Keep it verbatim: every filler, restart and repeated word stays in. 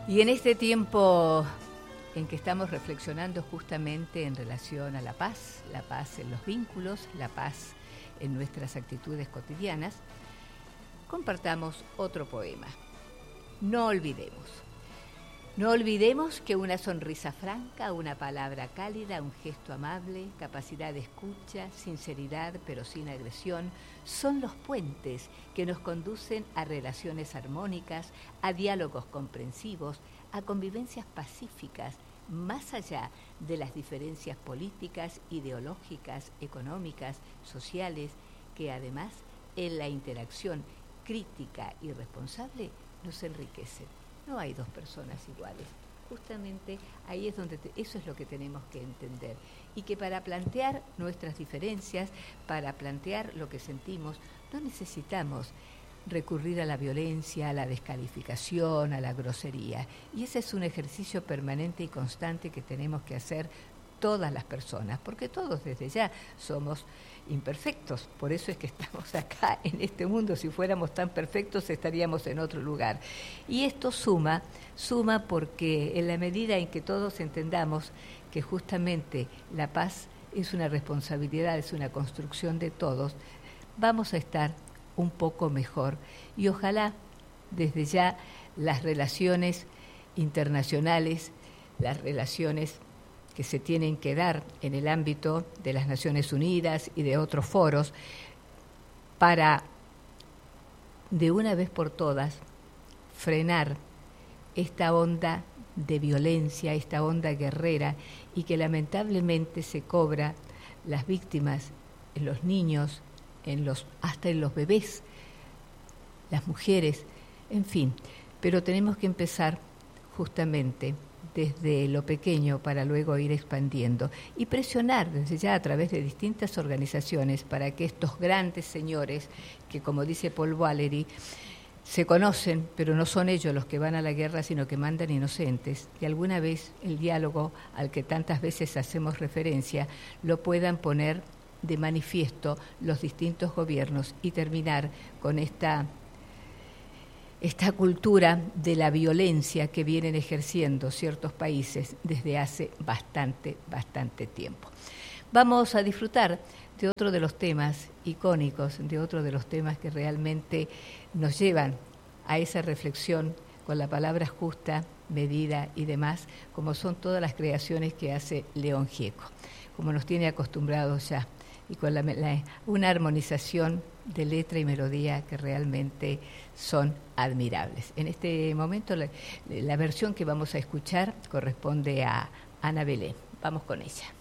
Y en este tiempo en que estamos reflexionando justamente en relación a la paz, la paz en los vínculos, la paz en nuestras actitudes cotidianas, compartamos otro poema. No olvidemos. No olvidemos que una sonrisa franca, una palabra cálida, un gesto amable, capacidad de escucha, sinceridad pero sin agresión, son los puentes que nos conducen a relaciones armónicas, a diálogos comprensivos, a convivencias pacíficas, más allá de las diferencias políticas, ideológicas, económicas, sociales, que además en la interacción crítica y responsable nos enriquecen. No hay dos personas iguales. Justamente ahí es donde te, eso es lo que tenemos que entender. Y que para plantear nuestras diferencias, para plantear lo que sentimos, no necesitamos recurrir a la violencia, a la descalificación, a la grosería. Y ese es un ejercicio permanente y constante que tenemos que hacer todas las personas, porque todos desde ya somos imperfectos, por eso es que estamos acá en este mundo. Si fuéramos tan perfectos estaríamos en otro lugar. Y esto suma, suma porque en la medida en que todos entendamos que justamente la paz es una responsabilidad, es una construcción de todos, vamos a estar un poco mejor. Y ojalá desde ya las relaciones internacionales, las relaciones que se tienen que dar en el ámbito de las Naciones Unidas y de otros foros para, de una vez por todas, frenar esta onda de violencia, esta onda guerrera, y que lamentablemente se cobra las víctimas en los niños, en los, hasta en los bebés, las mujeres, en fin. Pero tenemos que empezar justamente desde lo pequeño para luego ir expandiendo y presionar desde ya a través de distintas organizaciones para que estos grandes señores, que como dice Paul Valéry, se conocen, pero no son ellos los que van a la guerra, sino que mandan inocentes, y alguna vez el diálogo al que tantas veces hacemos referencia lo puedan poner de manifiesto los distintos gobiernos y terminar con esta esta cultura de la violencia que vienen ejerciendo ciertos países desde hace bastante, bastante tiempo. Vamos a disfrutar de otro de los temas icónicos, de otro de los temas que realmente nos llevan a esa reflexión con la palabra justa, medida y demás, como son todas las creaciones que hace León Gieco, como nos tiene acostumbrados ya, y con la, la, una armonización de letra y melodía que realmente son admirables. En este momento la, la versión que vamos a escuchar corresponde a Ana Belén. Vamos con ella.